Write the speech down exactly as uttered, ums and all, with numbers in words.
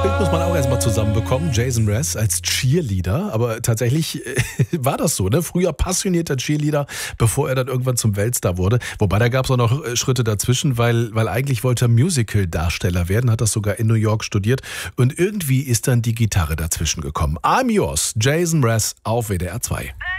Bild muss man auch erstmal zusammenbekommen. Jason Mraz als Cheerleader. Aber tatsächlich äh, war das so, ne? Früher passionierter Cheerleader, bevor er dann irgendwann zum Weltstar wurde. Wobei, da gab es auch noch äh, Schritte dazwischen, weil, weil eigentlich wollte er Musical-Darsteller werden, hat das sogar in New York studiert. Und irgendwie ist dann die Gitarre dazwischen gekommen. I'm Yours, Jason Mraz auf W D R zwei.